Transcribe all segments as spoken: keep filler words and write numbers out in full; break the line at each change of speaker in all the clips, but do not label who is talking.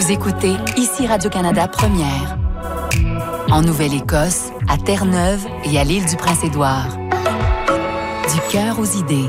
Vous écoutez ici Radio-Canada Première. En Nouvelle-Écosse, à Terre-Neuve et à l'île du Prince-Édouard. Du cœur aux idées.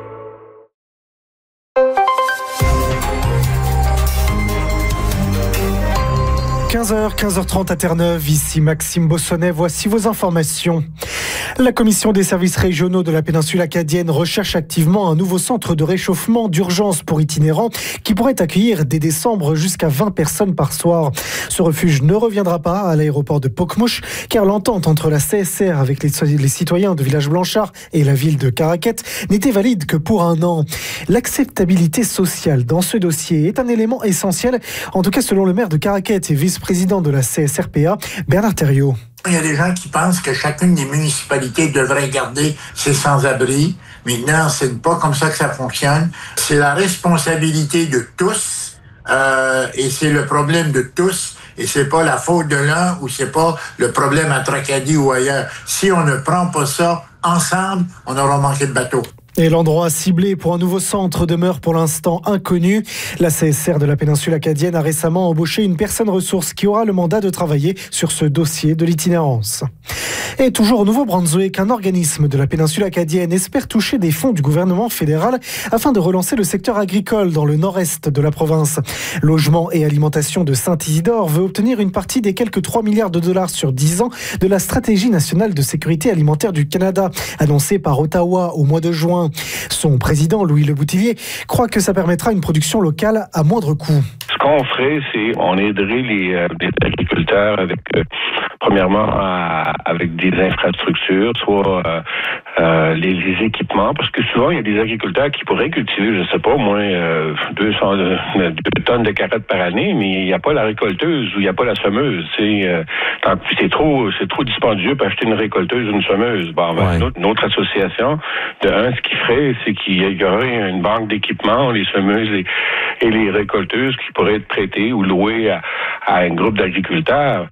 quinze heures, quinze heures trente à Terre-Neuve, ici Maxime Bossonnet, voici vos informations. La Commission des services régionaux de la péninsule acadienne recherche activement un nouveau centre de réchauffement d'urgence pour itinérants qui pourrait accueillir dès décembre jusqu'à vingt personnes par soir. Ce refuge ne reviendra pas à l'aéroport de Pokemouche car l'entente entre la C S R avec les, les citoyens de Village-Blanchard et la ville de Caraquet n'était valide que pour un an. L'acceptabilité sociale dans ce dossier est un élément essentiel, en tout cas selon le maire de Caraquet et vice-président de la C S R P A, Bernard Thériault.
Il y a des gens qui pensent que chacune des municipalités devrait garder ses sans-abri. Mais non, c'est pas comme ça que ça fonctionne. C'est la responsabilité de tous euh, et c'est le problème de tous. Et c'est pas la faute de l'un ou c'est pas le problème à Tracadie ou ailleurs. Si on ne prend pas ça ensemble, on aura manqué de bateau.
Et l'endroit ciblé pour un nouveau centre demeure pour l'instant inconnu. La C S R de la péninsule acadienne a récemment embauché une personne ressource qui aura le mandat de travailler sur ce dossier de l'itinérance. Et toujours au Nouveau-Brunswick, un organisme de la péninsule acadienne espère toucher des fonds du gouvernement fédéral afin de relancer le secteur agricole dans le nord-est de la province. Logement et alimentation de Saint-Isidore veut obtenir une partie des quelques trois milliards de dollars sur dix ans de la stratégie nationale de sécurité alimentaire du Canada, annoncée par Ottawa au mois de juin. Son président, Louis Leboutillier, croit que ça permettra une production locale à moindre coût.
Ce qu'on ferait, c'est on aiderait les, euh, les agriculteurs avec, euh, premièrement, à, avec des infrastructures, soit euh, euh, les, les équipements, parce que souvent, il y a des agriculteurs qui pourraient cultiver, je ne sais pas, au moins euh, deux cents, deux tonnes de carottes par année, mais il n'y a pas la récolteuse ou il n'y a pas la semeuse. C'est, euh, c'est, trop, c'est trop dispendieux pour acheter une récolteuse ou une semeuse. Bon, ben, ouais. notre, notre association, de un, ce qu'il ferait, c'est qu'il y aurait une banque d'équipements, les semeuses et, et les récolteuses qui pourraient être prêtées ou louées à, à un groupe d'agriculteurs.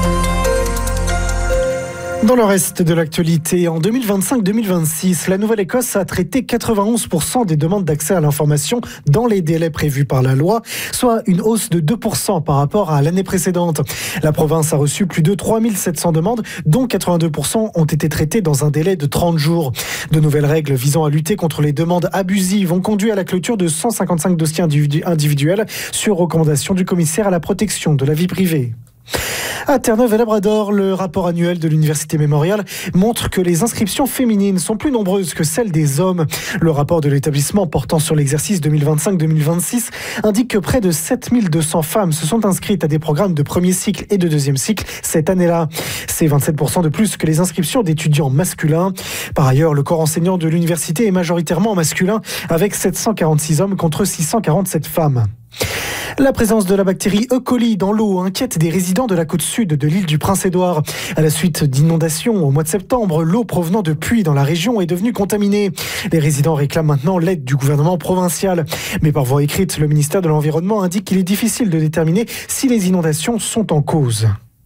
Dans le reste de l'actualité, en deux mille vingt-cinq deux mille vingt-six, la Nouvelle-Écosse a traité quatre-vingt-onze pour cent des demandes d'accès à l'information dans les délais prévus par la loi, soit une hausse de deux pour cent par rapport à l'année précédente. La province a reçu plus de trois mille sept cents demandes, dont quatre-vingt-deux pour cent ont été traitées dans un délai de trente jours. De nouvelles règles visant à lutter contre les demandes abusives ont conduit à la clôture de cent cinquante-cinq dossiers individuels sur recommandation du commissaire à la protection de la vie privée. À Terre-Neuve et Labrador, le rapport annuel de l'Université Mémorial montre que les inscriptions féminines sont plus nombreuses que celles des hommes. Le rapport de l'établissement portant sur l'exercice deux mille vingt-cinq deux mille vingt-six indique que près de sept mille deux cents femmes se sont inscrites à des programmes de premier cycle et de deuxième cycle cette année-là. C'est vingt-sept pour cent de plus que les inscriptions d'étudiants masculins. Par ailleurs, le corps enseignant de l'université est majoritairement masculin, avec sept cent quarante-six hommes contre six cent quarante-sept femmes. La présence de la bactérie E. coli dans l'eau inquiète des résidents de la côte sud de l'île du Prince-Édouard. À la suite d'inondations au mois de septembre, l'eau provenant de puits dans la région est devenue contaminée. Les résidents réclament maintenant l'aide du gouvernement provincial. Mais par voie écrite, le ministère de l'Environnement indique qu'il est difficile de déterminer si les inondations sont en cause.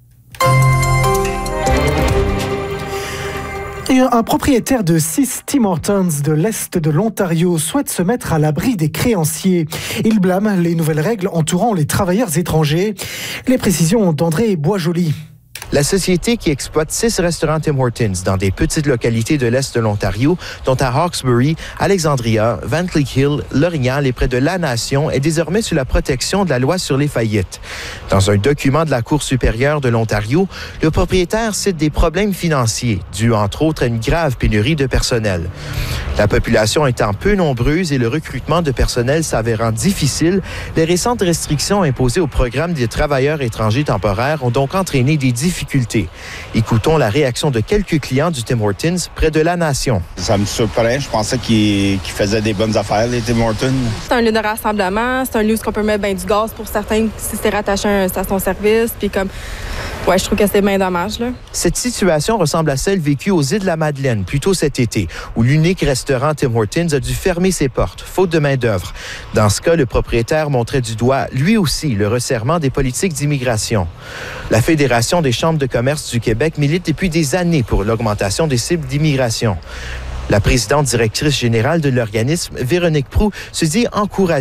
Et un propriétaire de six Tim Hortons de l'Est de l'Ontario souhaite se mettre à l'abri des créanciers. Il blâme les nouvelles règles entourant les travailleurs étrangers. Les précisions d'André Boisjoli.
La société qui exploite six restaurants Tim Hortons dans des petites localités de l'Est de l'Ontario, dont à Hawkesbury, Alexandria, Van Cleek Hill, L'Orignal et près de La Nation, est désormais sous la protection de la loi sur les faillites. Dans un document de la Cour supérieure de l'Ontario, le propriétaire cite des problèmes financiers, dus entre autres à une grave pénurie de personnel. La population étant peu nombreuse et le recrutement de personnel s'avérant difficile, les récentes restrictions imposées au programme des travailleurs étrangers temporaires ont donc entraîné des difficultés. Écoutons la réaction de quelques clients du Tim Hortons près de La Nation.
Ça me surprend. Je pensais qu'ils, qu'ils faisaient des bonnes affaires, les Tim Hortons.
C'est un lieu de rassemblement. C'est un lieu où on peut mettre ben, du gaz pour certains si c'est rattaché à une station-service. Puis comme, ouais, je trouve que c'est bien dommage, là.
Cette situation ressemble à celle vécue aux Îles-de-la-Madeleine plus tôt cet été, où l'unique restaurant Tim Hortons a dû fermer ses portes, faute de main-d'œuvre. Dans ce cas, le propriétaire montrait du doigt, lui aussi, le resserrement des politiques d'immigration. La Fédération des chambres de commerce du Québec milite depuis des années pour l'augmentation des cibles d'immigration. La présidente directrice générale de l'organisme, Véronique Proulx, se dit encouragée